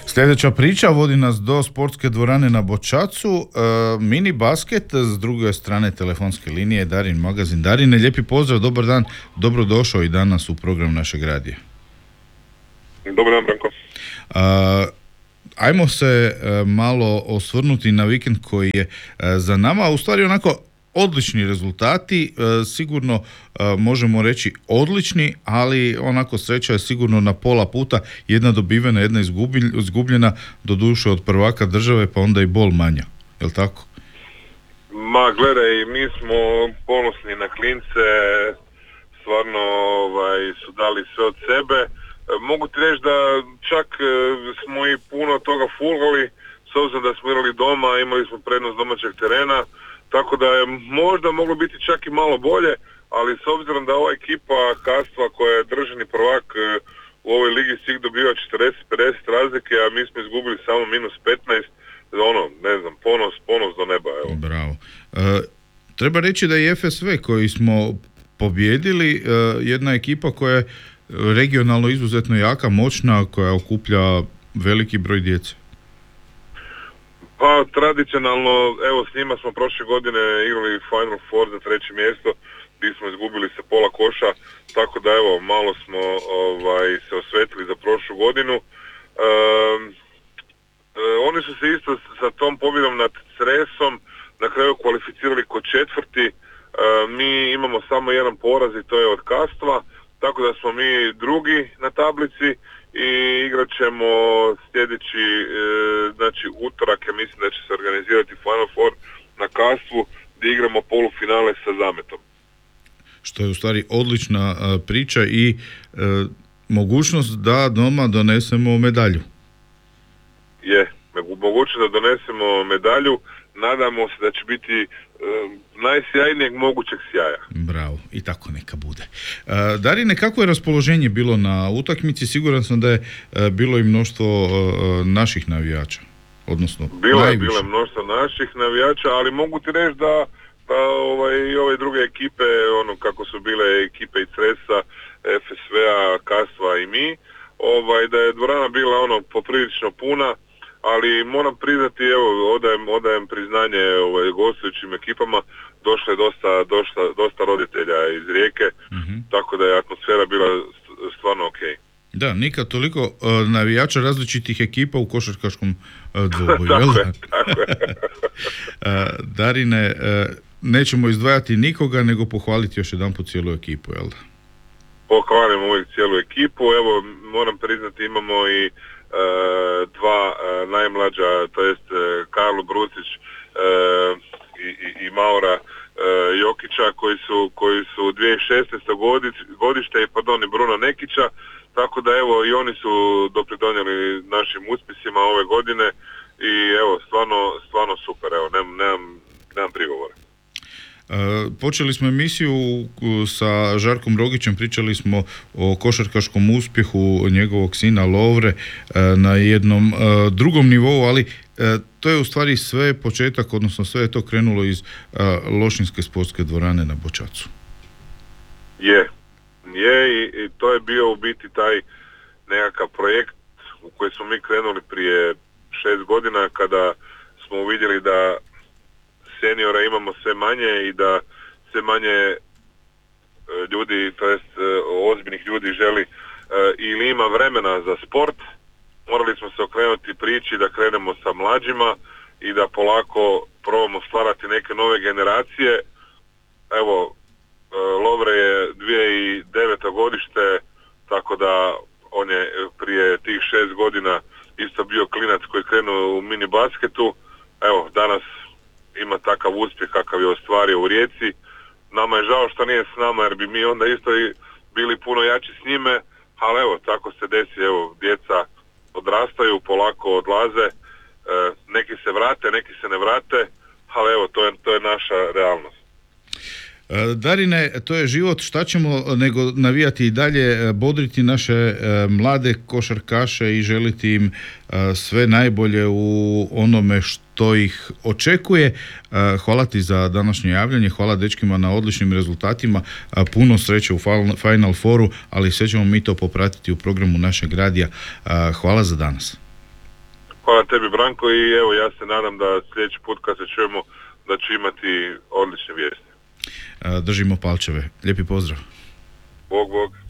Sljedeća priča vodi nas do sportske dvorane na Bočacu. Mini basket, s druge strane telefonske linije Darin Magazin. Darine, lijepi pozdrav, dobar dan, dobrodošao i danas u program našeg radija. Dobar dan, Branko. Ajmo se malo osvrnuti na vikend koji je za nama. U stvari onako odlični rezultati, sigurno možemo reći odlični, ali onako sreća je sigurno na pola puta, jedna dobivena, jedna izgubljena, doduše od prvaka države, pa onda i bol manja, jel' tako? Ma gledaj, mi smo ponosni na klince, stvarno su dali sve od sebe. Mogu ti reći da čak smo i puno toga fulali, s obzirom da smo igrali doma, imali smo prednost domaćeg terena, tako da je možda moglo biti čak i malo bolje, ali s obzirom da ova ekipa Kastva koja je državni prvak u ovoj ligi svih dobiva 40-50 razlike, a mi smo izgubili samo -15, ponos do neba. Evo. Bravo. Treba reći da je FSV koji smo pobjedili jedna ekipa koja je regionalno izuzetno jaka, moćna, koja okuplja veliki broj djece. Pa tradicionalno, evo s njima smo prošle godine igrali Final Four za 3. mjesto, gdje smo izgubili sa pola koša, tako da evo malo smo se osvetili za prošlu godinu. Oni su se isto sa tom pobjedom nad Cresom na kraju kvalificirali kod četvrti. Mi imamo samo jedan poraz i to je od Kastva, tako da smo mi drugi na tablici i igrat ćemo sljedeći, utorak, ja mislim da će se organizirati Final Four na Kastvu, gdje igramo polufinale sa Zametom. Što je u stvari odlična priča i mogućnost da doma donesemo medalju. Je, mogućnost da donesemo medalju, nadamo se da će biti najsjajnijeg mogućeg sjaja. Bravo, i tako neka bude. Darine, kako je raspoloženje bilo na utakmici? Siguran sam da je bilo i mnoštvo naših navijača, odnosno bilo je mnoštvo naših navijača, ali mogu ti reći da i ove druge ekipe, kako su bile ekipe iz Cresa, FSV-a, Kastva i mi, da je dvorana bila poprilično puna, ali moram priznati, evo, odajem priznanje gostujućim ekipama, došlo je dosta roditelja iz Rijeke, tako da je atmosfera bila stvarno okej. Da, nikad toliko navijača različitih ekipa u košarkaškom dvoboju. Tako je. Darine, nećemo izdvajati nikoga, nego pohvaliti još jedanput cijelu ekipu, jel da? Pohvalim uvijek cijelu ekipu, evo, moram priznati, imamo i dva najmlađa, to jest Karlo Brucić i Maura Jokića koji su 2016. godište i Bruno Nekića, tako da evo i oni su dopridonijeli našim uspjesima ove godine i evo stvarno super, evo nemam prigovora. Počeli smo emisiju sa Žarkom Rogićem, pričali smo o košarkaškom uspjehu njegovog sina Lovre na jednom drugom nivou, ali to je u stvari sve početak, odnosno sve je to krenulo iz Lošinjske sportske dvorane na Bočacu. Je i to je bio u biti taj nekakav projekt u koji smo mi krenuli prije 6 godina kada smo uvidjeli da seniora imamo sve manje i da sve manje ljudi, to jest ozbiljnih ljudi želi ili ima vremena za sport. Morali smo se okrenuti priči da krenemo sa mlađima i da polako probamo stvarati neke nove generacije. Evo, Lovre je 2009. godište, tako da on je prije tih 6 godina isto bio klinac koji je krenuo u mini basketu. Evo, danas ima takav uspjeh kakav je ostvario u Rijeci. Nama je žao što nije s nama, jer bi mi onda isto bili puno jači s njime, ali evo, tako se desi, evo, djeca odrastaju, polako odlaze, neki se vrate, neki se ne vrate, ali evo, to je naša realnost. Darine, to je život, šta ćemo nego navijati i dalje, bodriti naše mlade košarkaše i želiti im sve najbolje u onome što ih očekuje. Hvala ti za današnje javljanje, hvala dečkima na odličnim rezultatima, puno sreće u Final Fouru, ali sve ćemo mi to popratiti u programu našeg radija. Hvala za danas. Hvala tebi Branko i evo ja se nadam da sljedeći put kad se čujemo da će imati odlične vijesti. Držimo palčeve. Lijepi pozdrav. Bog.